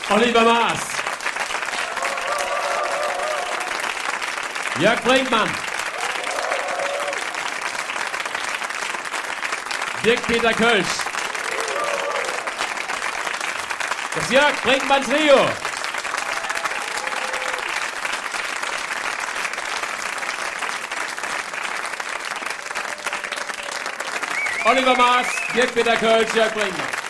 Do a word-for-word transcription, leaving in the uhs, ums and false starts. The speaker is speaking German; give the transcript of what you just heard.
Oliver Maas. Jörg Brinkmann. Dirk-Peter Kölsch. Das Jörg Brinkmann Trio. Oliver Maas, Dirk-Peter Kölsch, Jörg Brinkmann.